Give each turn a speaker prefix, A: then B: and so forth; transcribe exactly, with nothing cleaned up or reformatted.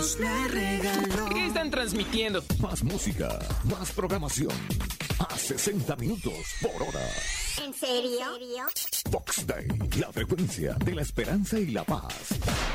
A: La regaló.
B: ¿Qué están transmitiendo?
C: Más música, más programación. A sesenta minutos por hora.
D: ¿En serio?
C: Fox Day, la frecuencia de la esperanza y la paz.